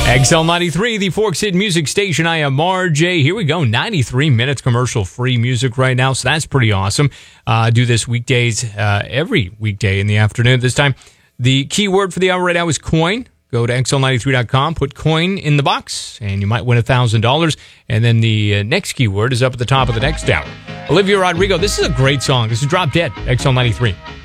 XL93, the Forks Hit Music Station. I am RJ. Here we go. 93 minutes commercial-free music right now, so that's pretty awesome. Do this weekdays, every weekday in the afternoon. This time, the keyword for the hour right now is coin. Go to XL93.com, put coin in the box, and you might win $1,000. And then the next keyword is up at the top of the next hour. Olivia Rodrigo, this is a great song. This is Drop Dead, XL93.